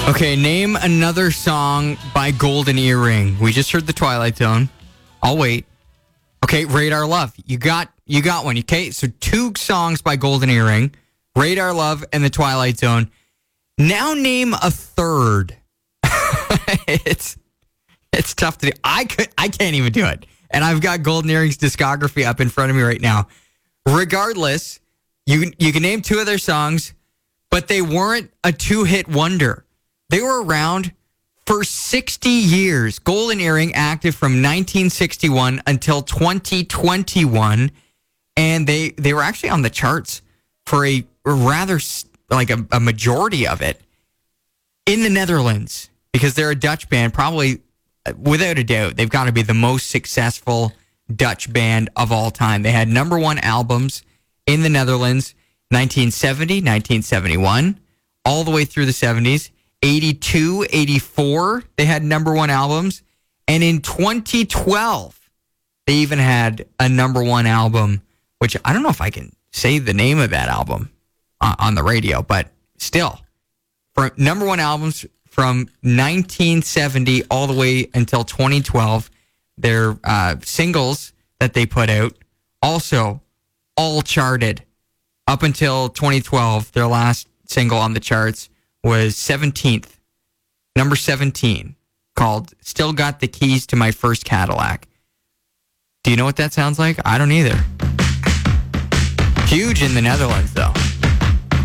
Okay, name another song by Golden Earring. We just heard The Twilight Zone. I'll wait. Okay, Radar Love. You got one. Okay, so 2 songs by Golden Earring, Radar Love and The Twilight Zone. Now name a third. It's tough to do. I can't even do it. And I've got Golden Earring's discography up in front of me right now. Regardless, you can name 2 of their songs, but they weren't a 2-hit wonder. They were around for 60 years. Golden Earring active from 1961 until 2021. And they were actually on the charts for a rather, like a majority of it in the Netherlands, because they're a Dutch band. Probably, without a doubt, they've got to be the most successful Dutch band of all time. They had number 1 albums in the Netherlands, 1970, 1971, all the way through the 70s. 82, 84, they had number 1 albums. And in 2012, they even had a number 1 album, which I don't know if I can say the name of that album on the radio, but still, for number 1 albums from 1970 all the way until 2012, their singles that they put out also all charted up until 2012. Their last single on the charts was 17th, number 17, called Still Got the Keys to My First Cadillac. Do you know what that sounds like? I don't either. Huge in the Netherlands, though.